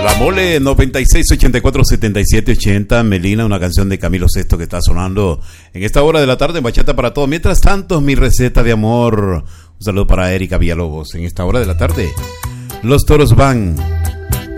La Mole 96 84 77 80, Melina, una canción de Camilo Sesto que está sonando en esta hora de la tarde en Bachata para Todo. Mientras tanto, mi receta de amor. Un saludo para Erika Villalobos en esta hora de la tarde. Los toros van.